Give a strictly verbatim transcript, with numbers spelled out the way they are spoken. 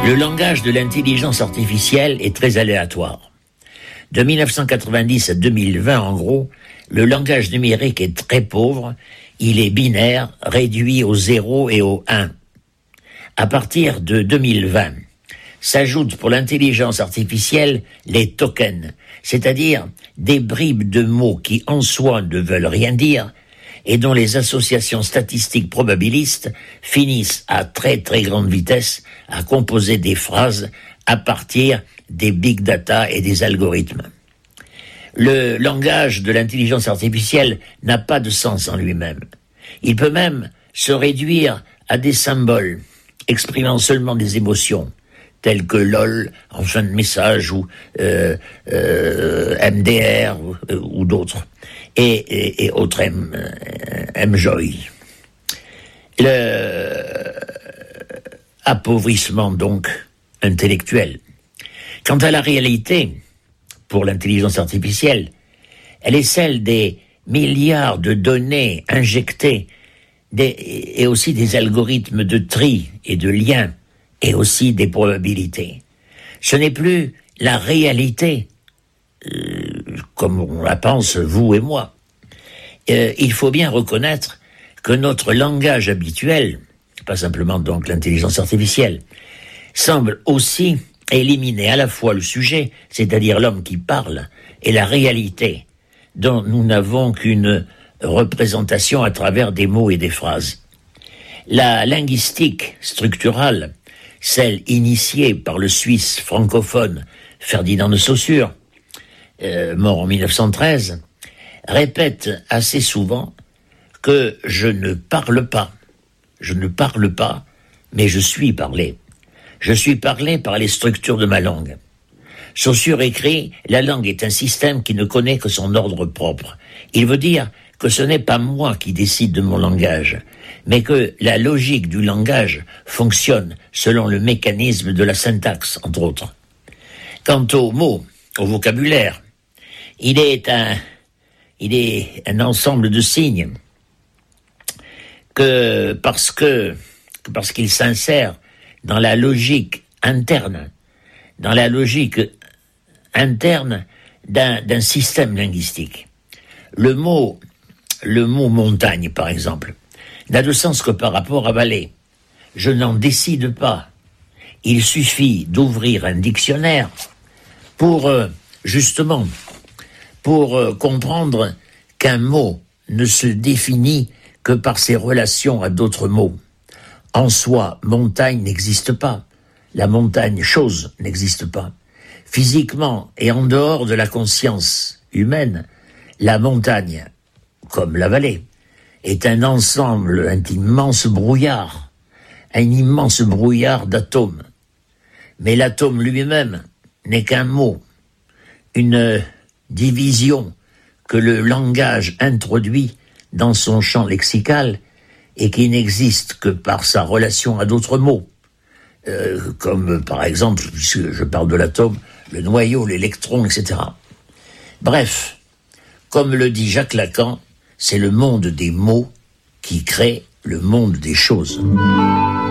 Le langage de l'intelligence artificielle est très aléatoire. De mille neuf cent quatre-vingt-dix à deux mille vingt, en gros, le langage numérique est très pauvre. Il est binaire, réduit au zéro et au un. À partir de deux mille vingt, s'ajoutent pour l'intelligence artificielle les tokens, c'est-à-dire des bribes de mots qui en soi ne veulent rien dire et dont les associations statistiques probabilistes finissent à très très grande vitesse à composer des phrases à partir des big data et des algorithmes. Le langage de l'intelligence artificielle n'a pas de sens en lui-même. Il peut même se réduire à des symboles, exprimant seulement des émotions, telles que LOL en fin de message ou euh, euh, M D R ou, euh, ou d'autres, et, et, et autres M, euh, Mjoy. Le appauvrissement donc intellectuel. Quant à la réalité, pour l'intelligence artificielle, elle est celle des milliards de données injectées des, et aussi des algorithmes de tri et de liens et aussi des probabilités. Ce n'est plus la réalité, euh, comme on la pense vous et moi. Euh, il faut bien reconnaître que notre langage habituel, pas simplement donc l'intelligence artificielle, semble aussi éliminer à la fois le sujet, c'est-à-dire l'homme qui parle, et la réalité, dont nous n'avons qu'une représentation à travers des mots et des phrases. La linguistique structurale, celle initiée par le Suisse francophone Ferdinand de Saussure, euh, mort en mille neuf cent treize, répète assez souvent que je ne parle pas, je ne parle pas, mais je suis parlé. Je suis parlé par les structures de ma langue. Saussure écrit « La langue est un système qui ne connaît que son ordre propre ». Il veut dire que ce n'est pas moi qui décide de mon langage, mais que la logique du langage fonctionne selon le mécanisme de la syntaxe, entre autres. Quant aux mots, au vocabulaire, il est un, il est un ensemble de signes que parce que, que parce qu'il s'insère dans la logique interne, dans la logique interne d'un, d'un système linguistique. Le mot, le mot montagne, par exemple, n'a de sens que par rapport à vallée. Je n'en décide pas. Il suffit d'ouvrir un dictionnaire pour, euh, justement, pour euh, comprendre qu'un mot ne se définit que par ses relations à d'autres mots. En soi, montagne n'existe pas. La montagne, chose, n'existe pas. Physiquement et en dehors de la conscience humaine, la montagne, comme la vallée, est un ensemble, un immense brouillard, un immense brouillard d'atomes. Mais l'atome lui-même n'est qu'un mot, une division que le langage introduit dans son champ lexical et qui n'existe que par sa relation à d'autres mots, euh, comme par exemple, puisque je parle de l'atome, le noyau, l'électron, et cetera. Bref, comme le dit Jacques Lacan, c'est le monde des mots qui crée le monde des choses.